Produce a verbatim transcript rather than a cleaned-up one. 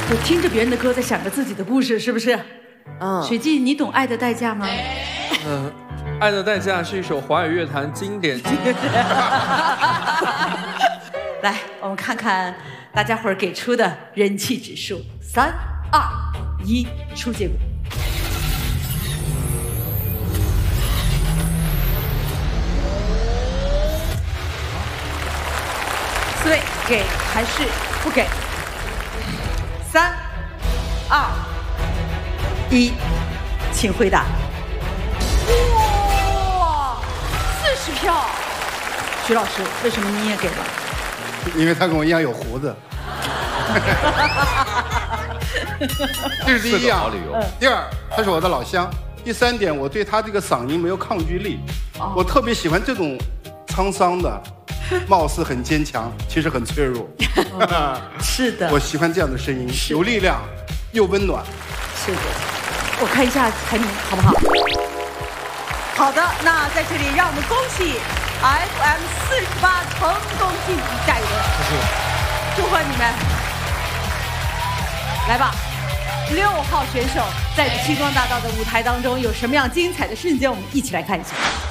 就听着别人的歌，在想着自己的故事，是不是？嗯。水记，你懂《爱的代价》吗？ 嗯，《爱的代价》是一首华语乐坛经典。 来，我们看看大家伙儿给出的人气指数，三、二、一，出结果。四位给还是不给？三、二、一，请回答。哇，四十票！徐老师，为什么你也给了？ 因为他跟我一样有胡子。这是第一样。第二，他是我的老乡。第三点，我对他这个嗓音没有抗拒力，哦、我特别喜欢这种沧桑的，貌似很坚强，其实很脆弱。 哦、是的， 我喜欢这样的声音，有力量，又温暖。 是的，我看一下排名好不好？好的，那在这里让我们恭喜 F M 四十八成功晋级下一轮。谢谢，祝贺你们！来吧，六号选手在星光大道的舞台当中有什么样精彩的瞬间？我们一起来看一下。